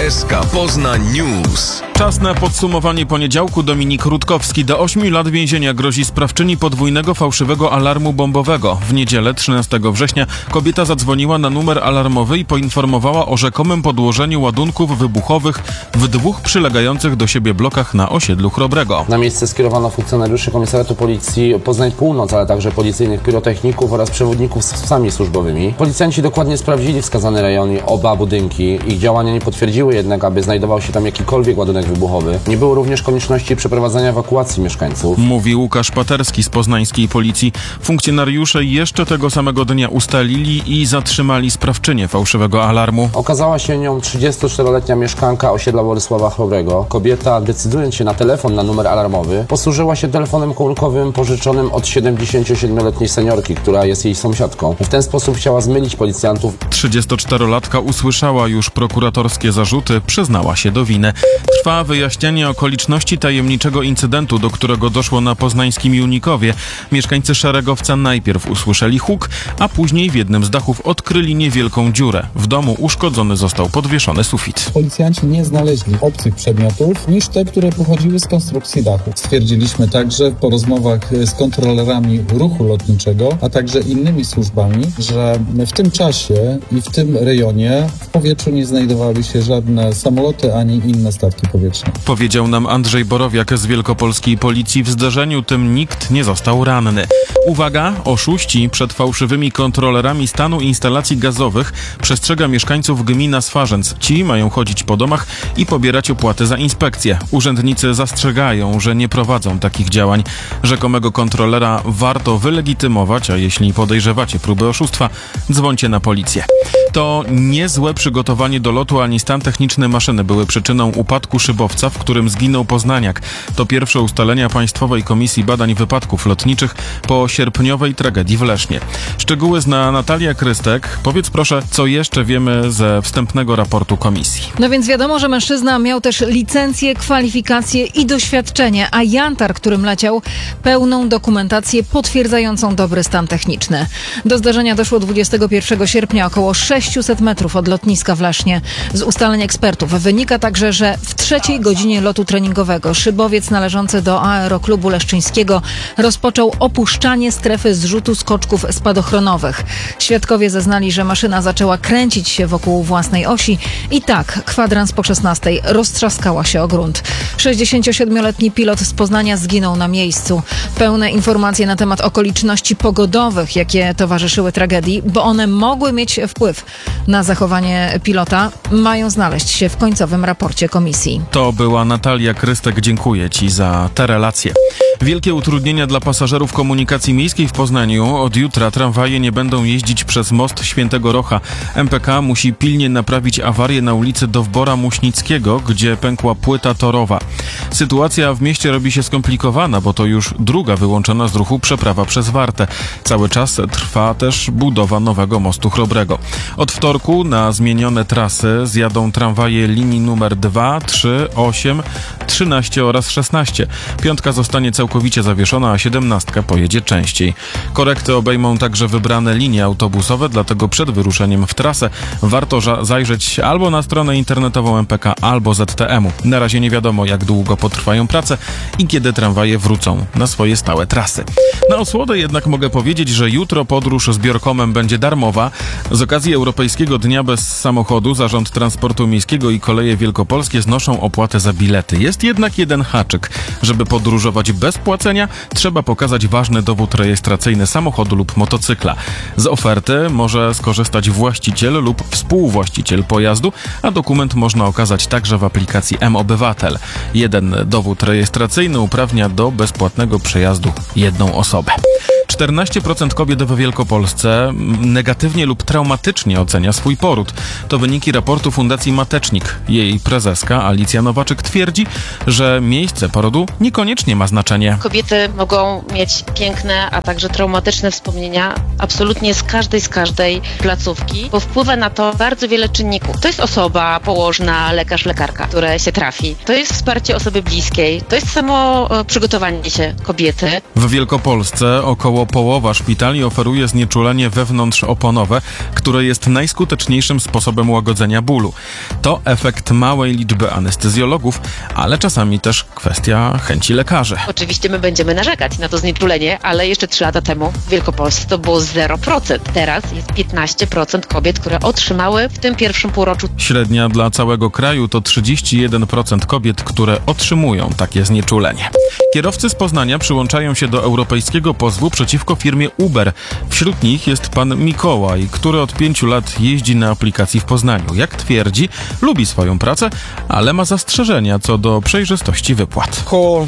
SK Poznań News. Czas na podsumowanie poniedziałku. Dominik Rutkowski. Do 8 lat więzienia grozi sprawczyni podwójnego fałszywego alarmu bombowego. W niedzielę 13 września kobieta zadzwoniła na numer alarmowy i poinformowała o rzekomym podłożeniu ładunków wybuchowych w 2 przylegających do siebie blokach na osiedlu Chrobrego. Na miejsce skierowano funkcjonariuszy Komisariatu Policji Poznań Północ, ale także policyjnych pirotechników oraz przewodników z psami służbowymi. Policjanci dokładnie sprawdzili wskazany rejon i oba budynki. Ich działania nie potwierdziły jednak, aby znajdował się tam jakikolwiek ładunek wybuchowy. Nie było również konieczności przeprowadzania ewakuacji mieszkańców. Mówi Łukasz Paterski z poznańskiej policji. Funkcjonariusze jeszcze tego samego dnia ustalili i zatrzymali sprawczynię fałszywego alarmu. Okazała się nią 34-letnia mieszkanka osiedla Władysława Chrobrego. Kobieta, decydując się na telefon na numer alarmowy, posłużyła się telefonem komórkowym pożyczonym od 77-letniej seniorki, która jest jej sąsiadką. W ten sposób chciała zmylić policjantów. 34-latka usłyszała już prokuratorskie zarzuty, przyznała się do winy. Trwa wyjaśnianie okoliczności tajemniczego incydentu, do którego doszło na poznańskim Junikowie. Mieszkańcy Szeregowca najpierw usłyszeli huk, a później w jednym z dachów odkryli niewielką dziurę. W domu uszkodzony został podwieszony sufit. Policjanci nie znaleźli obcych przedmiotów niż te, które pochodziły z konstrukcji dachu. Stwierdziliśmy także po rozmowach z kontrolerami ruchu lotniczego, a także innymi służbami, że w tym czasie i w tym rejonie w powietrzu nie znajdowały się żadne samoloty ani inne statki powietrzne. Powiedział nam Andrzej Borowiak z wielkopolskiej policji. W zdarzeniu tym nikt nie został ranny. Uwaga, oszuści przed fałszywymi kontrolerami stanu instalacji gazowych przestrzega mieszkańców gmina Swarzędz. Ci mają chodzić po domach i pobierać opłaty za inspekcję. Urzędnicy zastrzegają, że nie prowadzą takich działań. Rzekomego kontrolera warto wylegitymować, a jeśli podejrzewacie próby oszustwa, dzwońcie na policję. To niezłe przygotowanie do lotu, ani stan techniczny maszyny były przyczyną upadku szybowca, w którym zginął poznaniak. To pierwsze ustalenia Państwowej Komisji Badań Wypadków Lotniczych po sierpniowej tragedii w Lesznie. Szczegóły zna Natalia Krystek. Powiedz proszę, co jeszcze wiemy ze wstępnego raportu komisji. No więc wiadomo, że mężczyzna miał też licencję, kwalifikacje i doświadczenie, a Jantar, którym leciał, pełną dokumentację potwierdzającą dobry stan techniczny. Do zdarzenia doszło 21 sierpnia około 600 metrów od lotniska w Lesznie. Z ustaleń ekspertów wynika także, że w 3. godzinie lotu treningowego szybowiec należący do Aeroklubu Leszczyńskiego rozpoczął opuszczanie strefy zrzutu skoczków spadochronowych. Świadkowie zeznali, że maszyna zaczęła kręcić się wokół własnej osi i tak kwadrans po 16 roztrzaskała się o grunt. 67-letni pilot z Poznania zginął na miejscu. Pełne informacje na temat okoliczności pogodowych, jakie towarzyszyły tragedii, bo one mogły mieć wpływ na zachowanie pilota, mają znaleźć się w końcowym raporcie komisji. To była Natalia Krystek. Dziękuję Ci za te relacje. Wielkie utrudnienia dla pasażerów komunikacji miejskiej w Poznaniu. Od jutra tramwaje nie będą jeździć przez most Świętego Rocha. MPK musi pilnie naprawić awarię na ulicy Dowbora-Muśnickiego, gdzie pękła płyta torowa. Sytuacja w mieście robi się skomplikowana, bo to już druga wyłączona z ruchu przeprawa przez Wartę. Cały czas trwa też budowa nowego mostu Chrobrego. Od wtorku na zmienione trasy zjadą tramwaje linii numer 2, 3, 8, 13 oraz 16. 5 zostanie całkowicie zawieszona, a 17 pojedzie częściej. Korekty obejmą także wybrane linie autobusowe, dlatego przed wyruszeniem w trasę warto zajrzeć albo na stronę internetową MPK, albo ZTM-u. Na razie nie wiadomo, jak długo potrwają prace i kiedy tramwaje wrócą na swoje stałe trasy. Na osłodę jednak mogę powiedzieć, że jutro podróż z Biorkomem będzie darmowa. Z okazji Europejskiego Dnia Bez Samochodu Zarząd Transportu Miejskiego i Koleje Wielkopolskie znoszą opłatę za bilety. Jest jednak jeden haczyk. Żeby podróżować bez płacenia, trzeba pokazać ważny dowód rejestracyjny samochodu lub motocykla. Z oferty może skorzystać właściciel lub współwłaściciel pojazdu, a dokument można okazać także w aplikacji M-Obywatel. Jeden dowód rejestracyjny uprawnia do bezpłatnego przejazdu jedną osobę. 14% kobiet w Wielkopolsce negatywnie lub traumatycznie ocenia swój poród. To wyniki raportu Fundacji Matecznik. Jej prezeska Alicja Nowaczyk twierdzi, że miejsce porodu niekoniecznie ma znaczenie. Kobiety mogą mieć piękne, a także traumatyczne wspomnienia absolutnie z każdej placówki, bo wpływa na to bardzo wiele czynników. To jest osoba, położna, lekarz, lekarka, które się trafi. To jest wsparcie osoby bliskiej. To jest samo przygotowanie się kobiety. W Wielkopolsce około Około połowa szpitali oferuje znieczulenie wewnątrzoponowe, które jest najskuteczniejszym sposobem łagodzenia bólu. To efekt małej liczby anestezjologów, ale czasami też kwestia chęci lekarzy. Oczywiście my będziemy narzekać na to znieczulenie, ale jeszcze 3 lata temu w Wielkopolsce to było 0%. Teraz jest 15% kobiet, które otrzymały w tym pierwszym półroczu. Średnia dla całego kraju to 31% kobiet, które otrzymują takie znieczulenie. Kierowcy z Poznania przyłączają się do europejskiego pozwu przeciwko firmie Uber. Wśród nich jest pan Mikołaj, który od 5 lat jeździ na aplikacji w Poznaniu. Jak twierdzi, lubi swoją pracę, ale ma zastrzeżenia co do przejrzystości wypłat. Około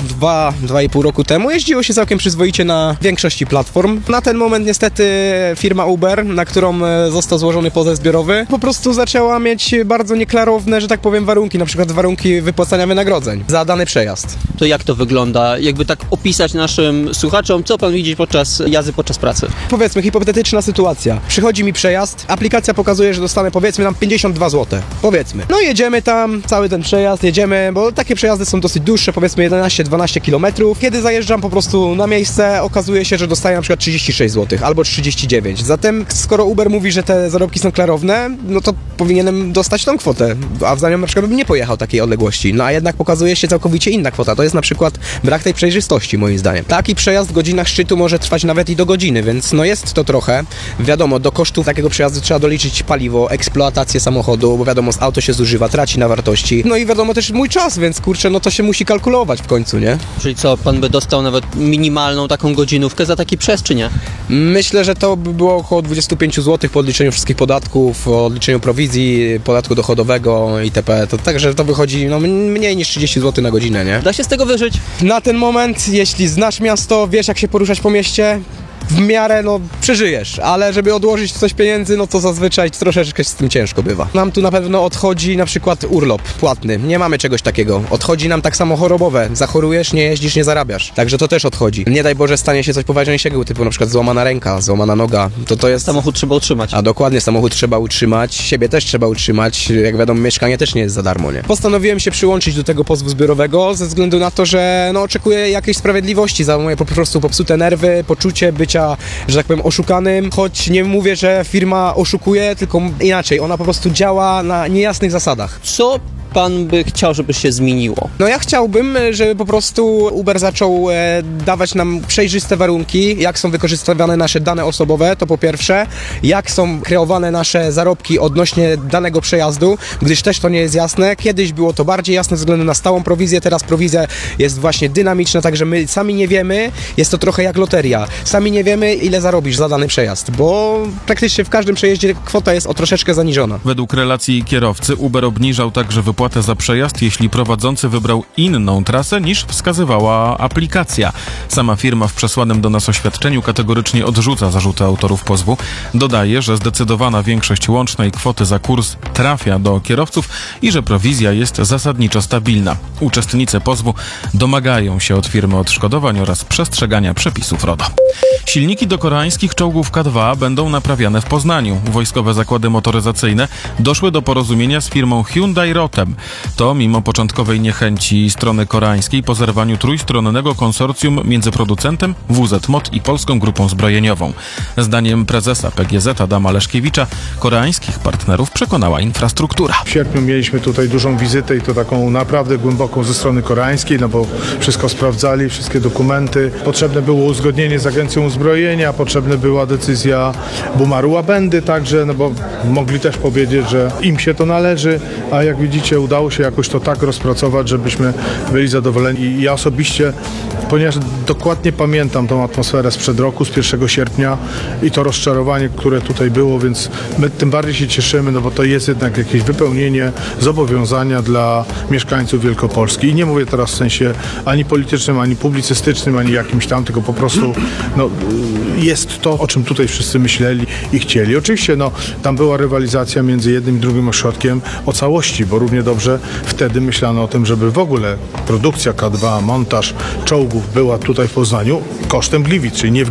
2,5 roku temu jeździło się całkiem przyzwoicie na większości platform. Na ten moment niestety firma Uber, na którą został złożony pozew zbiorowy, po prostu zaczęła mieć bardzo nieklarowne, że tak powiem, warunki, na przykład warunki wypłacania wynagrodzeń za dany przejazd. To jak to wygląda? Jakby tak opisać naszym słuchaczom, co pan widzi podczas jazdy, podczas pracy? Powiedzmy, hipotetyczna sytuacja. Przychodzi mi przejazd, aplikacja pokazuje, że dostanę powiedzmy tam 52 zł. Powiedzmy. No jedziemy tam, cały ten przejazd, jedziemy, bo takie przejazdy są dosyć dłuższe, powiedzmy 11-12 km. Kiedy zajeżdżam po prostu na miejsce, okazuje się, że dostaję na przykład 36 zł albo 39. Zatem, skoro Uber mówi, że te zarobki są klarowne, no to powinienem dostać tą kwotę, a w zamian na przykład bym nie pojechał takiej odległości. No a jednak pokazuje się całkowicie inna kwota. To jest na przykład brak tej przejrzystości, moim zdaniem. Taki przejazd w godzinach szczytu może trwać nawet i do godziny, więc no jest to trochę. Wiadomo, do kosztów takiego przejazdu trzeba doliczyć paliwo, eksploatację samochodu, bo wiadomo, auto się zużywa, traci na wartości. No i wiadomo też mój czas, więc kurczę, no to się musi kalkulować w końcu, nie? Czyli co, pan by dostał nawet minimalną taką godzinówkę za taki przejazd, czy nie? Myślę, że to by było około 25 zł po odliczeniu wszystkich podatków, odliczeniu prowizji, podatku dochodowego itp. To także to wychodzi no, mniej niż 30 zł na godzinę, nie? Da się z tego wyżyć? Na ten moment, jeśli znasz miasto, wiesz jak się poruszać po mieście, w miarę no przeżyjesz, ale żeby odłożyć coś pieniędzy, no to zazwyczaj troszeczkę z tym ciężko bywa. Nam tu na pewno odchodzi na przykład urlop płatny, nie mamy czegoś takiego. Odchodzi nam tak samo chorobowe, zachorujesz, nie jeździsz, nie zarabiasz, także to też odchodzi. Nie daj Boże stanie się coś poważniejszego, typu na przykład złamana ręka, złamana noga, to jest... Samochód trzeba utrzymać. A dokładnie, samochód trzeba utrzymać, siebie też trzeba utrzymać, jak wiadomo mieszkanie też nie jest za darmo, nie? Postanowiłem się przyłączyć do tego pozwu zbiorowego ze względu na to, że no oczekuję jakiejś sprawiedliwości za moje po prostu popsute nerwy, poczucie bycia, że tak powiem, oszukanym, choć nie mówię, że firma oszukuje, tylko inaczej, ona po prostu działa na niejasnych zasadach. Co pan by chciał, żeby się zmieniło? No ja chciałbym, żeby po prostu Uber zaczął dawać nam przejrzyste warunki, jak są wykorzystywane nasze dane osobowe, to po pierwsze, jak są kreowane nasze zarobki odnośnie danego przejazdu, gdyż też to nie jest jasne. Kiedyś było to bardziej jasne ze względu na stałą prowizję, teraz prowizja jest właśnie dynamiczna, także my sami nie wiemy, jest to trochę jak loteria. Sami nie wiemy, ile zarobisz za dany przejazd, bo praktycznie w każdym przejeździe kwota jest o troszeczkę zaniżona. Według relacji kierowcy Uber obniżał także wypłatę za przejazd, jeśli prowadzący wybrał inną trasę niż wskazywała aplikacja. Sama firma w przesłanym do nas oświadczeniu kategorycznie odrzuca zarzuty autorów pozwu. Dodaje, że zdecydowana większość łącznej kwoty za kurs trafia do kierowców i że prowizja jest zasadniczo stabilna. Uczestnicy pozwu domagają się od firmy odszkodowań oraz przestrzegania przepisów RODO. Silniki do koreańskich czołgów K2 będą naprawiane w Poznaniu. Wojskowe zakłady motoryzacyjne doszły do porozumienia z firmą Hyundai Rotem. To mimo początkowej niechęci strony koreańskiej po zerwaniu trójstronnego konsorcjum między producentem WZ Mot i Polską Grupą Zbrojeniową. Zdaniem prezesa PGZ Adama Leszkiewicza koreańskich partnerów przekonała infrastruktura. W sierpniu mieliśmy tutaj dużą wizytę i to taką naprawdę głęboką ze strony koreańskiej, no bo wszystko sprawdzali, wszystkie dokumenty. Potrzebne było uzgodnienie z Agencją Uzbrojenia, potrzebna była decyzja Bumaru Abendy także, no bo mogli też powiedzieć, że im się to należy, a jak widzicie udało się jakoś to tak rozpracować, żebyśmy byli zadowoleni. I ja osobiście, ponieważ dokładnie pamiętam tą atmosferę sprzed roku, z 1 sierpnia i to rozczarowanie, które tutaj było, więc my tym bardziej się cieszymy, no bo to jest jednak jakieś wypełnienie zobowiązania dla mieszkańców Wielkopolski. I nie mówię teraz w sensie ani politycznym, ani publicystycznym, ani jakimś tam, tylko po prostu no, jest to, o czym tutaj wszyscy myśleli i chcieli. Oczywiście no, tam była rywalizacja między jednym i drugim ośrodkiem o całości, bo równie dobrze wtedy myślano o tym, żeby w ogóle produkcja K2, montaż czołgów była tutaj w Poznaniu kosztem Gliwic, czyli nie w Gliwicach.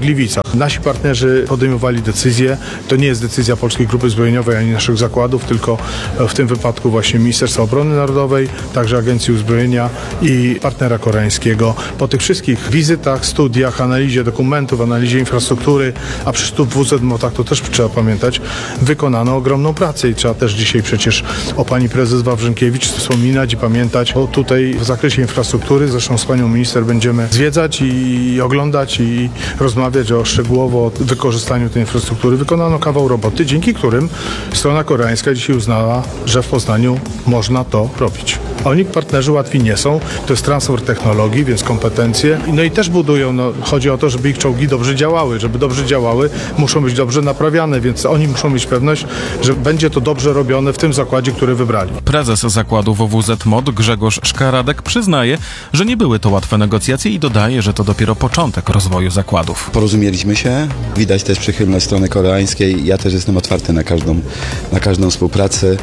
Nasi partnerzy podejmowali decyzje. To nie jest decyzja Polskiej Grupy Zbrojeniowej ani naszych zakładów, tylko w tym wypadku właśnie Ministerstwa Obrony Narodowej, także Agencji Uzbrojenia i partnera koreańskiego. Po tych wszystkich wizytach, studiach, analizie dokumentów, analizie infrastruktury, a przy tu WZ Motach to też trzeba pamiętać, wykonano ogromną pracę i trzeba też dzisiaj przecież o pani prezes Wawrzynkiewicz wspominać i pamiętać, bo tutaj w zakresie infrastruktury, zresztą z panią minister będziemy zwiedzać i oglądać i rozmawiać szczegółowo o wykorzystaniu tej infrastruktury. Wykonano kawał roboty, dzięki którym strona koreańska dzisiaj uznała, że w Poznaniu można to robić. Oni partnerzy łatwi nie są, to jest transfer technologii, więc kompetencje. No i też budują, chodzi o to, żeby ich czołgi dobrze działały. Żeby dobrze działały, muszą być dobrze naprawiane, więc oni muszą mieć pewność, że będzie to dobrze robione w tym zakładzie, który wybrali. Prezes zakładu WWZ MOD Grzegorz Szkaradek przyznaje, że nie były to łatwe negocjacje i dodaje, że to dopiero początek rozwoju zakładów. Porozumieliśmy się, widać też przychylność strony koreańskiej. Ja też jestem otwarty na każdą współpracę,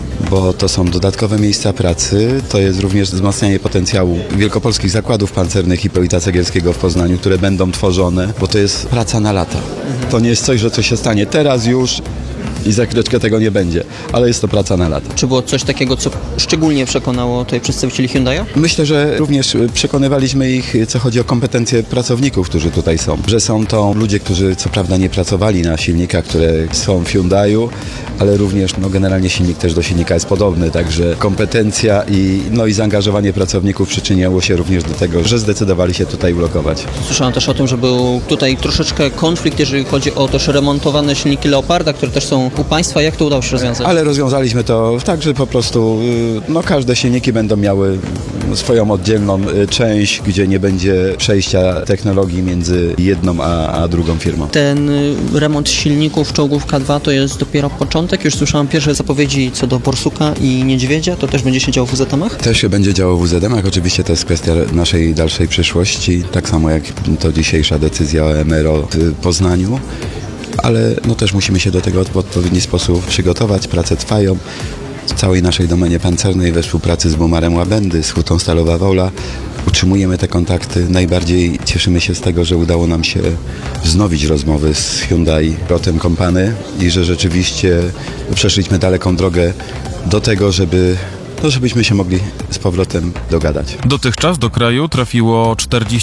bo to są dodatkowe miejsca pracy, to jest również wzmacnianie potencjału wielkopolskich zakładów pancernych Hipolita Cegielskiego w Poznaniu, które będą tworzone, bo to jest praca na lata. To nie jest coś, że coś się stanie teraz już i za chwileczkę tego nie będzie, ale jest to praca na lata. Czy było coś takiego, co szczególnie przekonało tutaj przedstawicieli Hyundai'a? Myślę, że również przekonywaliśmy ich, co chodzi o kompetencje pracowników, którzy tutaj są. Że są to ludzie, którzy co prawda nie pracowali na silnikach, które są w Hyundai'u, ale również generalnie silnik też do silnika jest podobny, także kompetencja i zaangażowanie pracowników przyczyniało się również do tego, że zdecydowali się tutaj ulokować. Słyszałem też o tym, że był tutaj troszeczkę konflikt, jeżeli chodzi o też remontowane silniki Leoparda, które też są u Państwa. Jak to udało się rozwiązać? Ale rozwiązaliśmy to tak, że po prostu każde silniki będą miały swoją oddzielną część, gdzie nie będzie przejścia technologii między jedną a drugą firmą. Ten remont silników czołgów K2 to jest dopiero początek. Już słyszałem pierwsze zapowiedzi co do Borsuka i Niedźwiedzia. To też będzie się działo w WZ-ach? Też się będzie działo w WZ-ach. Oczywiście to jest kwestia naszej dalszej przyszłości. Tak samo jak to dzisiejsza decyzja o MRO w Poznaniu. Ale też musimy się do tego w odpowiedni sposób przygotować. Prace trwają. W całej naszej domenie pancernej we współpracy z Bumarem Łabędy, z Hutą Stalowa Wola utrzymujemy te kontakty. Najbardziej cieszymy się z tego, że udało nam się wznowić rozmowy z Hyundai Rotem Company i że rzeczywiście przeszliśmy daleką drogę do tego, żebyśmy się mogli z powrotem dogadać. Dotychczas do kraju trafiło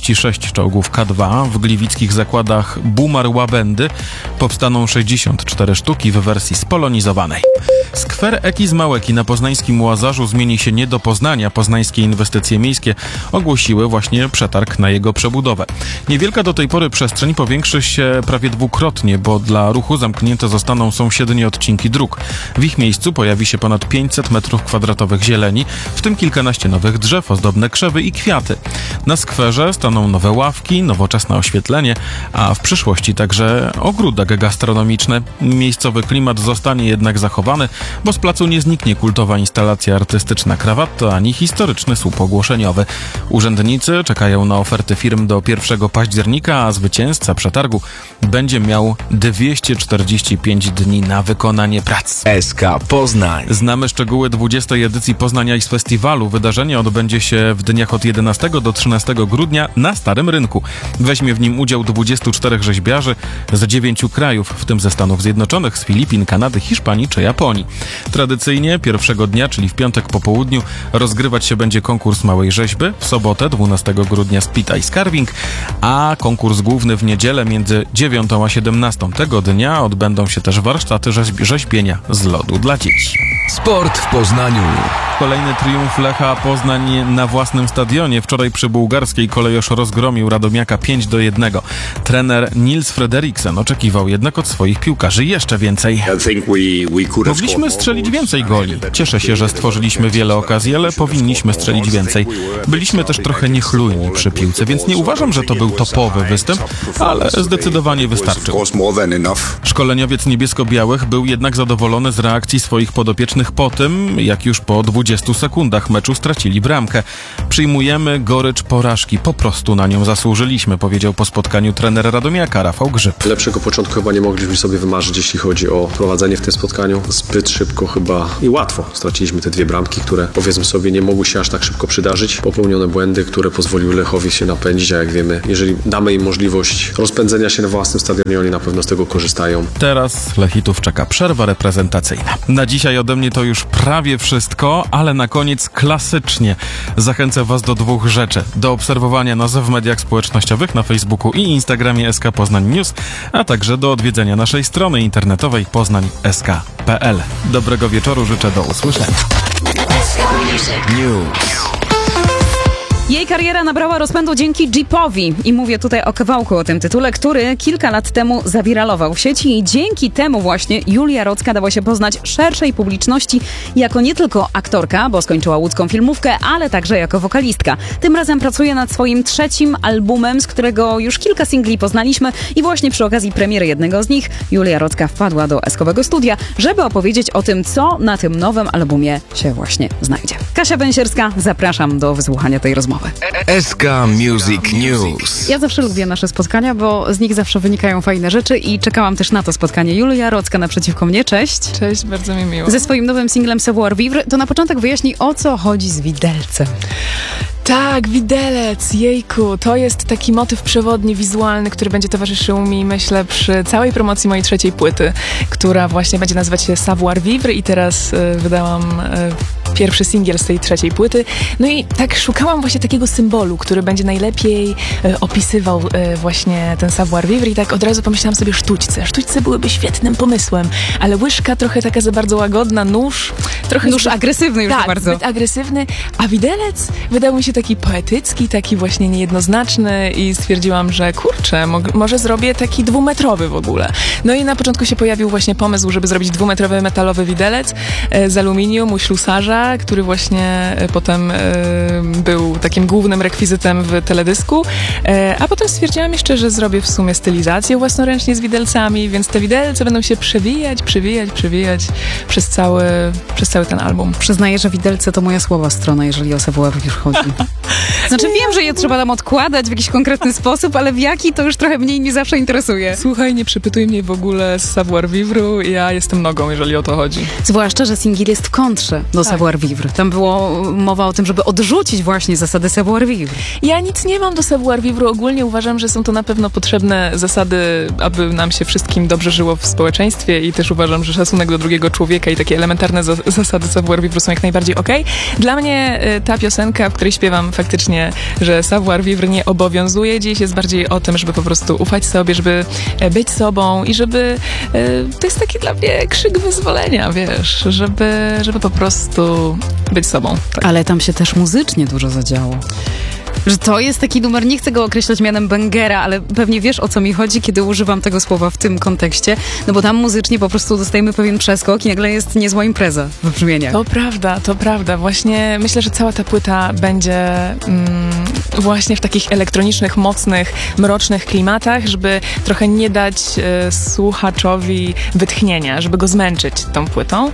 46 czołgów K2. W gliwickich zakładach Bumar Łabędy powstaną 64 sztuki w wersji spolonizowanej. Skwer Ekiz Małeki na poznańskim Łazarzu zmieni się nie do Poznania. Poznańskie inwestycje miejskie ogłosiły właśnie przetarg na jego przebudowę. Niewielka do tej pory przestrzeń powiększy się prawie dwukrotnie, bo dla ruchu zamknięte zostaną sąsiednie odcinki dróg. W ich miejscu pojawi się ponad 500 m2 zieleni, w tym kilkanaście nowych drzew, ozdobne krzewy i kwiaty. Na skwerze staną nowe ławki, nowoczesne oświetlenie, a w przyszłości także ogródek gastronomiczny. Miejscowy klimat zostanie jednak zachowany, bo z placu nie zniknie kultowa instalacja artystyczna Krawatto ani historyczny słup ogłoszeniowy. Urzędnicy czekają na oferty firm do 1 października, a zwycięzca przetargu będzie miał 245 dni na wykonanie prac. SK Poznań. Znamy szczegóły 20. edycji Poznań Ice Festiwalu. Wydarzenie odbędzie się w dniach od 11 do 13 grudnia na Starym Rynku. Weźmie w nim udział 24 rzeźbiarzy z 9 krajów, w tym ze Stanów Zjednoczonych, z Filipin, Kanady, Hiszpanii czy Japonii. Tradycyjnie pierwszego dnia, czyli w piątek po południu, rozgrywać się będzie konkurs małej rzeźby, w sobotę 12 grudnia Speed Ice Carving, a konkurs główny w niedzielę między 9 a 17 tego dnia odbędą się też warsztaty rzeźbienia z lodu dla dzieci. Sport w Poznaniu. Kolejny triumf Lecha Poznań na własnym stadionie. Wczoraj przy bułgarskiej kolejorz rozgromił Radomiaka 5-1. Trener Nils Frederiksen oczekiwał jednak od swoich piłkarzy jeszcze więcej. Mogliśmy strzelić więcej goli. Cieszę się, że stworzyliśmy wiele okazji, ale powinniśmy strzelić więcej. Byliśmy też trochę niechlujni przy piłce, więc nie uważam, że to był topowy występ, ale zdecydowanie wystarczył. Szkoleniowiec niebiesko-białych był jednak zadowolony z reakcji swoich podopiecznych po tym, jak już po 20 sekundach meczu stracili bramkę. Przyjmujemy gorycz porażki, po prostu na nią zasłużyliśmy, powiedział po spotkaniu trener Radomiaka Rafał Grzyb. Lepszego początku chyba nie mogliśmy sobie wymarzyć, jeśli chodzi o prowadzenie w tym spotkaniu. Zbyt szybko chyba i łatwo straciliśmy te 2 bramki, które powiedzmy sobie nie mogły się aż tak szybko przydarzyć. Popełnione błędy, które pozwoliły Lechowi się napędzić, a jak wiemy, jeżeli damy im możliwość rozpędzenia się na własnym stadionie, oni na pewno z tego korzystają. Teraz Lechitów czeka przerwa reprezentacyjna. Na dzisiaj ode mnie to już prawie wszystko, ale na koniec klasycznie zachęcę Was do 2 rzeczy. Do obserwowania nas w mediach społecznościowych na Facebooku i Instagramie SK Poznań News, a także do odwiedzenia naszej strony internetowej poznań.sk.pl. Dobrego wieczoru życzę, do usłyszenia. News. Jej kariera nabrała rozpędu dzięki Jeepowi i mówię tutaj o kawałku o tym tytule, który kilka lat temu zawiralował w sieci i dzięki temu właśnie Julia Rocka dała się poznać szerszej publiczności jako nie tylko aktorka, bo skończyła łódzką filmówkę, ale także jako wokalistka. Tym razem pracuje nad swoim 3. albumem, z którego już kilka singli poznaliśmy i właśnie przy okazji premiery jednego z nich Julia Rocka wpadła do Eskowego Studia, żeby opowiedzieć o tym, co na tym nowym albumie się właśnie znajdzie. Kasia Węsierska, zapraszam do wysłuchania tej rozmowy. SK Music News. Ja zawsze lubię nasze spotkania, bo z nich zawsze wynikają fajne rzeczy i czekałam też na to spotkanie. Julia Rocka naprzeciwko mnie, cześć. Cześć, bardzo mi miło. Ze swoim nowym singlem Savoir Vivre, to na początek wyjaśnij, o co chodzi z widelcem. Tak, widelec, jejku, to jest taki motyw przewodni, wizualny, który będzie towarzyszył mi, myślę, przy całej promocji mojej 3. płyty, która właśnie będzie nazywać się Savoir Vivre i teraz wydałam pierwszy singiel z tej 3. płyty. No i tak szukałam właśnie takiego symbolu, który będzie najlepiej opisywał właśnie ten Savoir Vivre i tak od razu pomyślałam sobie sztućce. Sztućce byłyby świetnym pomysłem, ale łyżka trochę taka za bardzo łagodna, nóż trochę... Nóż agresywny już tak, bardzo. Zbyt agresywny, a widelec wydał mi się taki poetycki, taki właśnie niejednoznaczny i stwierdziłam, że kurczę, może zrobię taki 2-metrowy w ogóle. No i na początku się pojawił właśnie pomysł, żeby zrobić 2-metrowy metalowy widelec z aluminium u ślusarza, który właśnie potem był takim głównym rekwizytem w teledysku, a potem stwierdziłam jeszcze, że zrobię w sumie stylizację własnoręcznie z widelcami, więc te widelce będą się przewijać przez cały ten album. Przyznaję, że widelce to moja słaba strona, jeżeli o Savoir Vivre chodzi. Znaczy wiem, że je trzeba tam odkładać w jakiś konkretny sposób, ale w jaki to już trochę mniej mnie zawsze interesuje. Słuchaj, nie przypytuj mnie w ogóle z Savoir Vivre, ja jestem nogą, jeżeli o to chodzi. Zwłaszcza, że singiel jest w kontrze do Savoir Vivre. Tam było mowa o tym, żeby odrzucić właśnie zasady Savoir Vivre. Ja nic nie mam do Savoir Vivre. Ogólnie uważam, że są to na pewno potrzebne zasady, aby nam się wszystkim dobrze żyło w społeczeństwie i też uważam, że szacunek do drugiego człowieka i takie elementarne zasady Savoir Vivre są jak najbardziej okej. Dla mnie ta piosenka, w której śpiewam faktycznie, że Savoir Vivre nie obowiązuje. Dziś jest bardziej o tym, żeby po prostu ufać sobie, żeby być sobą i żeby... To jest taki dla mnie krzyk wyzwolenia, wiesz, żeby po prostu być sobą. Tak. Ale tam się też muzycznie dużo zadziało. Że to jest taki numer, nie chcę go określać mianem bangera, ale pewnie wiesz, o co mi chodzi, kiedy używam tego słowa w tym kontekście, no bo tam muzycznie po prostu dostajemy pewien przeskok i nagle jest niezła impreza w brzmieniach. To prawda. Właśnie myślę, że cała ta płyta będzie właśnie w takich elektronicznych, mocnych, mrocznych klimatach, żeby trochę nie dać słuchaczowi wytchnienia, żeby go zmęczyć tą płytą.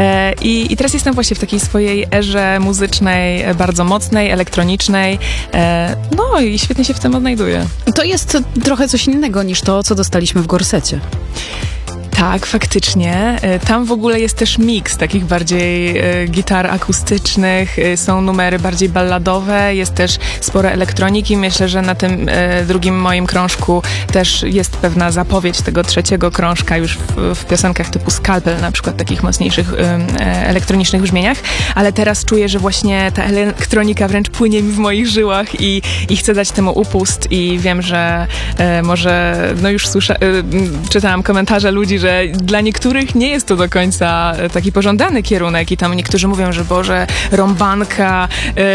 I teraz jestem właśnie w takiej swojej erze muzycznej, bardzo mocnej, elektronicznej. No i świetnie się w tym odnajduję. To jest trochę coś innego niż to, co dostaliśmy w Gorsecie. Tak, faktycznie. Tam w ogóle jest też miks takich bardziej gitar akustycznych, są numery bardziej balladowe, jest też sporo elektroniki. Myślę, że na tym drugim moim krążku też jest pewna zapowiedź tego 3. krążka już w piosenkach typu Scalpel, na przykład takich mocniejszych elektronicznych brzmieniach, ale teraz czuję, że właśnie ta elektronika wręcz płynie mi w moich żyłach i chcę dać temu upust i wiem, że może, no już czytałam komentarze ludzi, że dla niektórych nie jest to do końca taki pożądany kierunek i tam niektórzy mówią, że Boże, rąbanka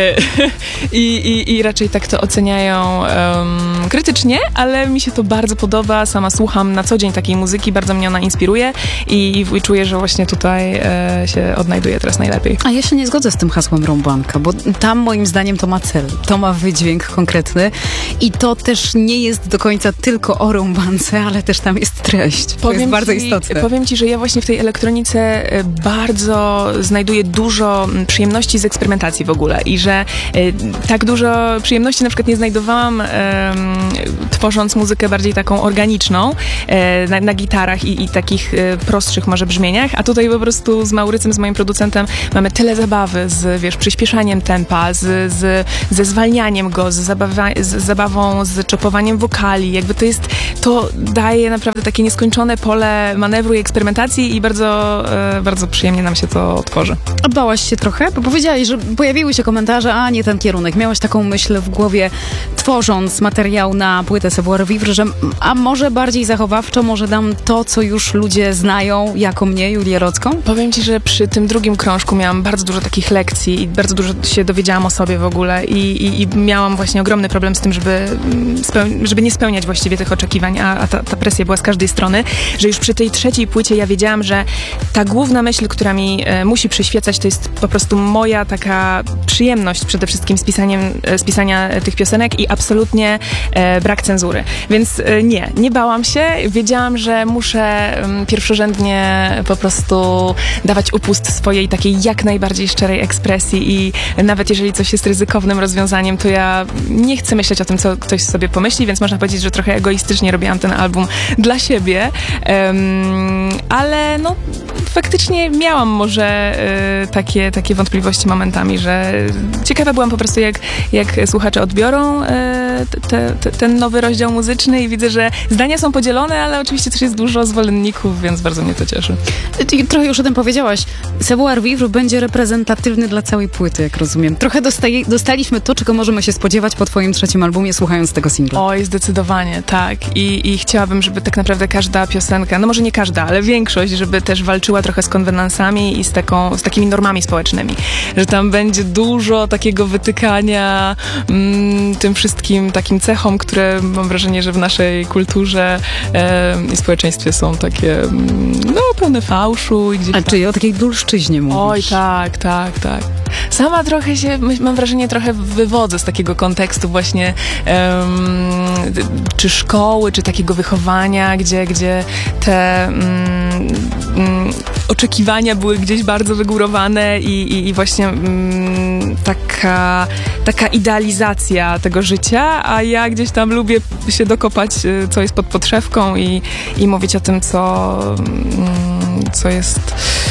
i raczej tak to oceniają krytycznie, ale mi się to bardzo podoba, sama słucham na co dzień takiej muzyki, bardzo mnie ona inspiruje i czuję, że właśnie tutaj się odnajduję teraz najlepiej. A ja się nie zgodzę z tym hasłem rąbanka, bo tam moim zdaniem to ma cel, to ma wydźwięk konkretny i to też nie jest do końca tylko o rąbance, ale też tam jest treść. To jest bardzo istotne. Powiem Ci, że ja właśnie w tej elektronice bardzo znajduję dużo przyjemności z eksperymentacji w ogóle i że tak dużo przyjemności na przykład nie znajdowałam tworząc muzykę bardziej taką organiczną na gitarach i takich prostszych może brzmieniach, a tutaj po prostu z Maurycem, z moim producentem mamy tyle zabawy z przyspieszaniem tempa, ze zwalnianiem go, z zabawą, z czopowaniem wokali, jakby to daje naprawdę takie nieskończone pole manewru i eksperymentacji i bardzo, bardzo przyjemnie nam się to tworzy. A bałaś się trochę? Bo powiedziałaś, że pojawiły się komentarze, a nie ten kierunek. Miałaś taką myśl w głowie, tworząc materiał na płytę Savoir Vivre, że a może bardziej zachowawczo, może dam to, co już ludzie znają jako mnie, Julię Rocką? Powiem Ci, że przy tym drugim krążku miałam bardzo dużo takich lekcji i bardzo dużo się dowiedziałam o sobie w ogóle i miałam właśnie ogromny problem z tym, żeby nie spełniać właściwie tych oczekiwań, a ta presja była z każdej strony, że już przy tej trzeciej płycie ja wiedziałam, że ta główna myśl, która mi musi przyświecać, to jest po prostu moja taka przyjemność przede wszystkim z pisania tych piosenek i absolutnie brak cenzury. Więc nie bałam się. Wiedziałam, że muszę pierwszorzędnie po prostu dawać upust swojej takiej jak najbardziej szczerej ekspresji i nawet jeżeli coś jest ryzykownym rozwiązaniem, to ja nie chcę myśleć o tym, co ktoś sobie pomyśli, więc można powiedzieć, że trochę egoistycznie robiłam ten album dla siebie, ale no faktycznie miałam może takie wątpliwości momentami, że ciekawa byłam po prostu, jak słuchacze odbiorą ten nowy rozdział muzyczny i widzę, że zdania są podzielone, ale oczywiście też jest dużo zwolenników, więc bardzo mnie to cieszy. Ty trochę już o tym powiedziałaś. Savoir Vivre będzie reprezentatywny dla całej płyty, jak rozumiem. Trochę dostaliśmy to, czego możemy się spodziewać po twoim trzecim albumie, słuchając tego singla. Oj, zdecydowanie, tak. I chciałabym, żeby tak naprawdę każda piosenka, no może nie każda, ale większość, żeby też walczyła trochę z konwenansami i z takimi normami społecznymi. Że tam będzie dużo takiego wytykania tym wszystkim takim cechom, które mam wrażenie, że w naszej kulturze i społeczeństwie są takie pełne fałszu. A czy o takiej dulszczyźnie mówisz? Oj, tak. Sama trochę mam wrażenie, trochę wywodzę z takiego kontekstu właśnie czy szkoły, czy takiego wychowania, gdzie te oczekiwania były gdzieś bardzo wygórowane i właśnie taka idealizacja tego życia, a ja gdzieś tam lubię się dokopać, co jest pod podszewką i mówić o tym, co jest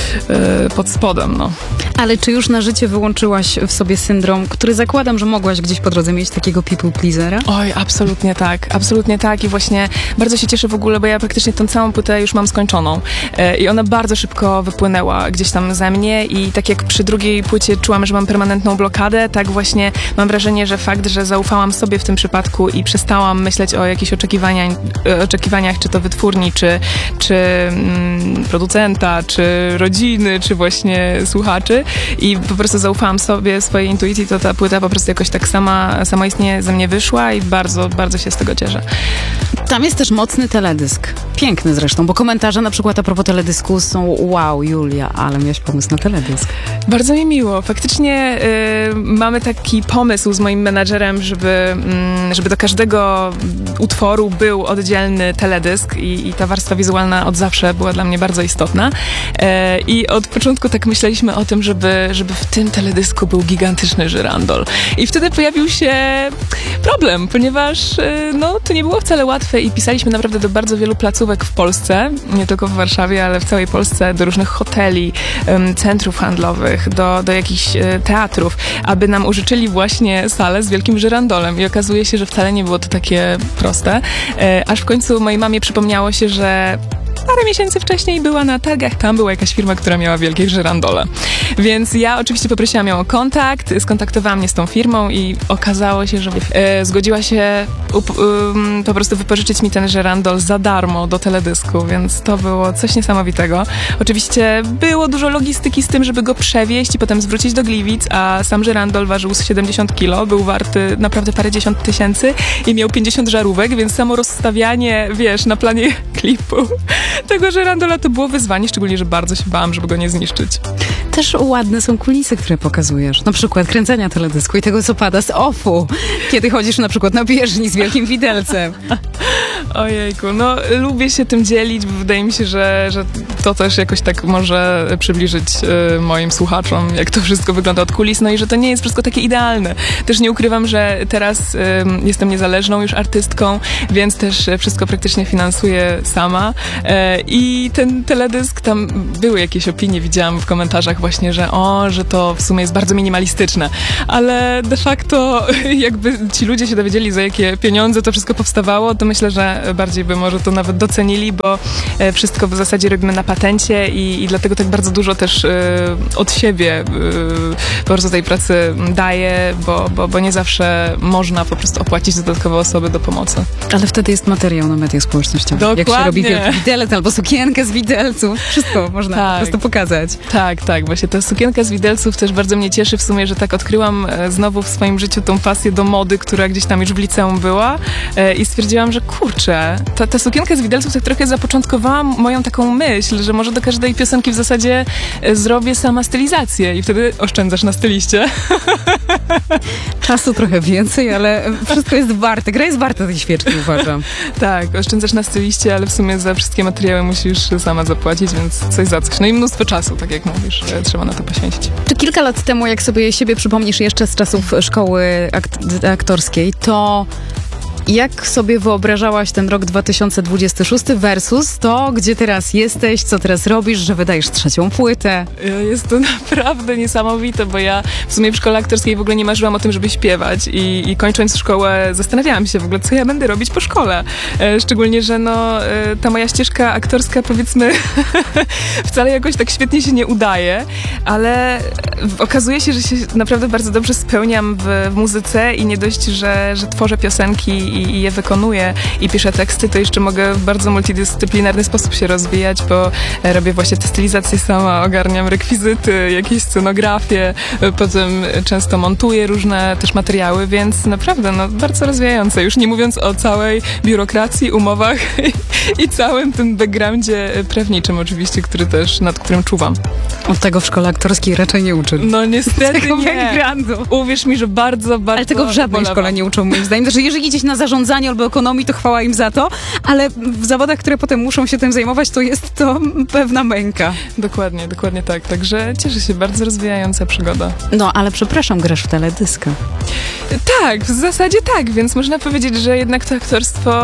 pod spodem, no. Ale czy już na życie wyłączyłaś w sobie syndrom, który zakładam, że mogłaś gdzieś po drodze mieć takiego people pleasera? Oj, absolutnie tak i właśnie bardzo się cieszę w ogóle, bo ja praktycznie tę całą płytę już mam skończoną i ona bardzo szybko wypłynęła gdzieś tam ze mnie i tak jak przy drugiej płycie czułam, że mam permanentną blokadę, tak właśnie mam wrażenie, że fakt, że zaufałam sobie w tym przypadku i przestałam myśleć o jakichś oczekiwaniach, czy to wytwórni, czy producenta, czy rodziny, czy właśnie słuchaczy i po prostu zaufałam sobie, swojej intuicji, to ta płyta po prostu jakoś tak samoistnie ze mnie wyszła i bardzo, bardzo się z tego cieszę. Tam jest też mocny teledysk. Piękny zresztą, bo komentarze na przykład a propos teledysku są wow, Julia, ale miałaś pomysł na teledysk. Bardzo mi miło. Faktycznie mamy taki pomysł z moim menadżerem, żeby do każdego utworu był oddzielny teledysk i ta warstwa wizualna od zawsze była dla mnie bardzo istotna. I od początku tak myśleliśmy o tym, żeby w tym teledysku był gigantyczny żyrandol. I wtedy pojawił się problem, ponieważ to nie było wcale łatwe i pisaliśmy naprawdę do bardzo wielu placówek w Polsce, nie tylko w Warszawie, ale w całej Polsce, do różnych hoteli, centrów handlowych, do jakichś teatrów, aby nam użyczyli właśnie salę z wielkim żyrandolem. I okazuje się, że wcale nie było to takie proste. Aż w końcu mojej mamie przypomniało się, że parę miesięcy wcześniej była na targach, tam była jakaś firma, która miała wielkie żyrandole. Więc ja oczywiście poprosiłam ją o kontakt, skontaktowała mnie z tą firmą i okazało się, że zgodziła się po prostu wypożyczyć mi ten żyrandol za darmo do teledysku, więc to było coś niesamowitego. Oczywiście było dużo logistyki z tym, żeby go przewieźć i potem zwrócić do Gliwic, a sam żyrandol ważył 70 kilo, był warty naprawdę parędziesiąt tysięcy i miał 50 żarówek, więc samo rozstawianie, na planie klipu tego żyrandola to było wyzwanie, szczególnie, że bardzo się bałam, żeby go nie zniszczyć. Też ładne są kulisy, które pokazujesz. Na przykład kręcenia teledysku i tego, co pada z offu, kiedy chodzisz na przykład na bieżni z wielkim widelcem. Ojejku, no lubię się tym dzielić, bo wydaje mi się, że to też jakoś tak może przybliżyć moim słuchaczom, jak to wszystko wygląda od kulis, no i że to nie jest wszystko takie idealne. Też nie ukrywam, że teraz jestem niezależną już artystką, więc też wszystko praktycznie finansuję sama i ten teledysk, tam były jakieś opinie, widziałam w komentarzach właśnie, że to w sumie jest bardzo minimalistyczne, ale de facto jakby ci ludzie się dowiedzieli, za jakie pieniądze to wszystko powstawało, to myślę, że bardziej by może to nawet docenili, bo wszystko w zasadzie robimy na patencie i dlatego tak bardzo dużo też od siebie po prostu tej pracy daję, bo nie zawsze można po prostu opłacić dodatkowe osoby do pomocy. Ale wtedy jest materiał na mediach społecznościowych. Dokładnie. Jak się robi wielki widelec albo sukienkę z widelców. Wszystko można po prostu pokazać. Tak. Właśnie ta sukienka z widelców też bardzo mnie cieszy w sumie, że tak odkryłam znowu w swoim życiu tą pasję do mody, która gdzieś tam już w liceum była i stwierdziłam, że kurczę, ta sukienka z widelców tak trochę zapoczątkowała moją taką myśl, że może do każdej piosenki w zasadzie zrobię sama stylizację i wtedy oszczędzasz na styliście. Czasu trochę więcej, ale wszystko jest warte. Gra jest warta tej świeczki, uważam. Tak, oszczędzasz na styliście, ale w sumie za wszystkie materiały musisz sama zapłacić, więc coś za coś. No i mnóstwo czasu, tak jak mówisz, trzeba na to poświęcić. Czy kilka lat temu, jak sobie siebie przypomnisz jeszcze z czasów szkoły aktorskiej, to jak sobie wyobrażałaś ten rok 2026 versus to, gdzie teraz jesteś, co teraz robisz, że wydajesz 3. płytę? Jest to naprawdę niesamowite, bo ja w sumie w szkole aktorskiej w ogóle nie marzyłam o tym, żeby śpiewać i kończąc szkołę zastanawiałam się w ogóle, co ja będę robić po szkole. Szczególnie, że ta moja ścieżka aktorska, powiedzmy, wcale jakoś tak świetnie się nie udaje, ale okazuje się, że się naprawdę bardzo dobrze spełniam w muzyce i nie dość, że tworzę piosenki i je wykonuję i piszę teksty, to jeszcze mogę w bardzo multidyscyplinarny sposób się rozwijać, bo robię właśnie te stylizacje sama, ogarniam rekwizyty, jakieś scenografie, potem często montuję różne też materiały, więc naprawdę bardzo rozwijające. Już nie mówiąc o całej biurokracji, umowach i całym tym backgroundzie prawniczym oczywiście, nad którym czuwam. Od tego w szkole aktorskiej raczej nie uczy. No niestety tego nie. backgroundu. Uwierz mi, że bardzo ale tego w żadnej szkole nie uczą, moim zdaniem. Że jeżeli idziesz na zarządzanie albo ekonomii, to chwała im za to, ale w zawodach, które potem muszą się tym zajmować, to jest to pewna męka. Dokładnie tak. Także cieszę się, bardzo rozwijająca przygoda. No, ale przepraszam, grasz w teledyska. Tak, w zasadzie tak, więc można powiedzieć, że jednak to aktorstwo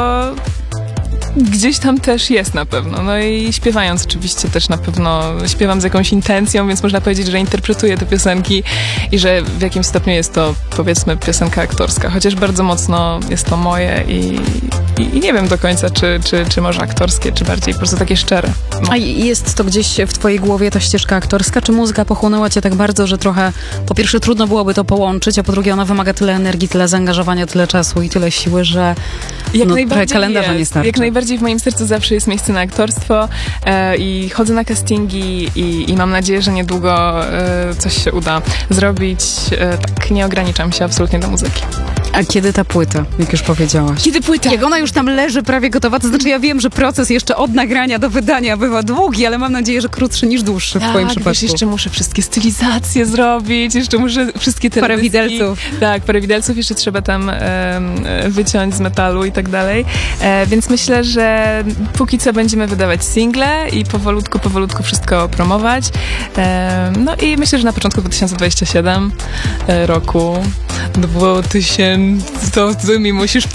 gdzieś tam też jest na pewno. No i śpiewając oczywiście też na pewno śpiewam z jakąś intencją, więc można powiedzieć, że interpretuję te piosenki i że w jakimś stopniu jest to, powiedzmy, piosenka aktorska. Chociaż bardzo mocno jest to moje i nie wiem do końca, czy może aktorskie, czy bardziej po prostu takie szczere. No. A jest to gdzieś w twojej głowie ta ścieżka aktorska? Czy muzyka pochłonęła cię tak bardzo, że trochę po pierwsze trudno byłoby to połączyć, a po drugie ona wymaga tyle energii, tyle zaangażowania, tyle czasu i tyle siły, że trochę kalendarza nie starczy. Jak najbardziej w moim sercu zawsze jest miejsce na aktorstwo i chodzę na castingi i mam nadzieję, że niedługo coś się uda zrobić. Tak, nie ograniczam się absolutnie do muzyki. A kiedy ta płyta, jak już powiedziałaś? Kiedy płyta? Jak ona już tam leży prawie gotowa, to znaczy ja wiem, że proces jeszcze od nagrania do wydania bywa długi, ale mam nadzieję, że krótszy niż dłuższy w twoim przypadku. Wiesz, jeszcze muszę wszystkie stylizacje zrobić, jeszcze muszę wszystkie te parę widelców. Tak, parę widelców jeszcze trzeba tam wyciąć z metalu i tak dalej. Więc myślę, że póki co będziemy wydawać single i powolutku wszystko promować. No i myślę, że na początku 2027 roku 2000 to ty mi musisz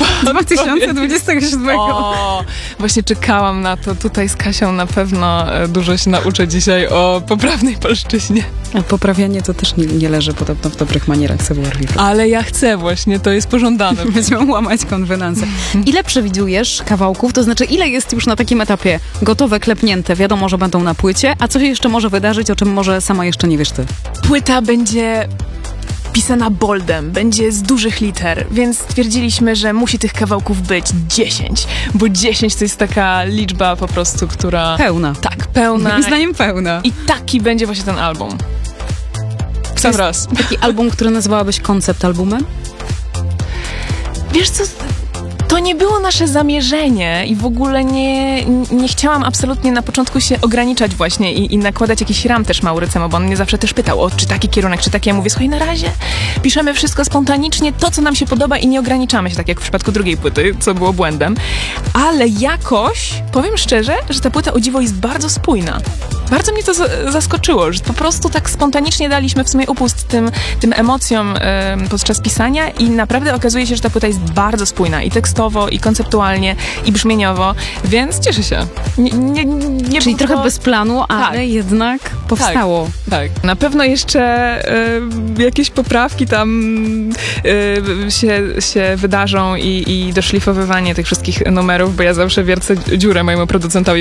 2027. O, właśnie czekałam na to. Tutaj z Kasią na pewno dużo się nauczę dzisiaj o poprawnej polszczyźnie. A poprawianie to też nie leży podobno w dobrych manierach savoir vivre. Ale ja chcę właśnie, to jest pożądane. Będziemy łamać konwenanse. Ile przewidujesz kawałków? To znaczy, ile jest już na takim etapie gotowe, klepnięte? Wiadomo, że będą na płycie. A co się jeszcze może wydarzyć, o czym może sama jeszcze nie wiesz ty? Płyta będzie pisana boldem, będzie z dużych liter, więc stwierdziliśmy, że musi tych kawałków być 10, bo 10 to jest taka liczba po prostu, która... Pełna. Tak, pełna. Moim zdaniem pełna. I taki będzie właśnie ten album. W sam raz. Taki album, który nazywałabyś koncept albumem? Wiesz co... To nie było nasze zamierzenie i w ogóle nie chciałam absolutnie na początku się ograniczać właśnie i nakładać jakiś ram też Maurycemu, bo on mnie zawsze też pytał, czy taki kierunek, czy taki. Ja mówię, słuchaj, na razie piszemy wszystko spontanicznie, to co nam się podoba i nie ograniczamy się, tak jak w przypadku drugiej płyty, co było błędem. ale jakoś, powiem szczerze, że ta płyta o dziwo jest bardzo spójna. Bardzo mnie to zaskoczyło, że po prostu tak spontanicznie daliśmy w sumie upust tym emocjom podczas pisania i naprawdę okazuje się, że ta płyta jest bardzo spójna i tekstowo, i konceptualnie, i brzmieniowo, więc cieszę się. Czyli trochę bez planu, ale jednak powstało. Tak. Na pewno jeszcze jakieś poprawki tam się wydarzą i doszlifowywanie tych wszystkich numerów, bo ja zawsze wiercę dziurę mojemu producentowi